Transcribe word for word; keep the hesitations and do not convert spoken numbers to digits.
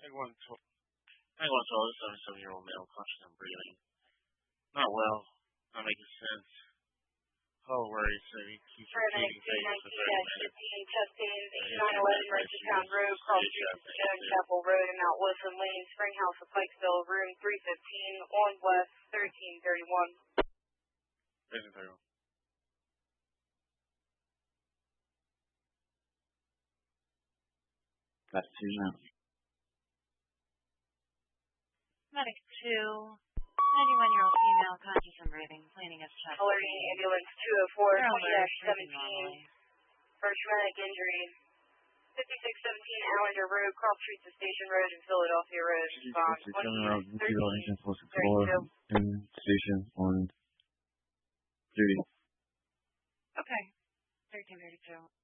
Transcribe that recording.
one twelve, nine one twelve, seventy-seven-year-old male, conscious and breathing. Not well. Not making sense. Oh, worries. So he keeps repeating things for thirty minutes. Testing, nine eleven Merchanttown Road, Cross Street, Stone Chapel Road, and Mount Wilson Lane, Springhouse of Pikesville, room three fifteen, on West, thirteen thirty-one. thirteen thirty-one. That's two now. Medic two, ninety-one-year-old female, conscious and breathing, planning as chest. Alerting ambulance two oh four, twenty seventeen. First medic injury. fifty-six seventeen Allinger Road, Cross Street to Station Road, and Philadelphia Road. Respond twenty-eight in station on duty. Okay. thirteen thirty-two.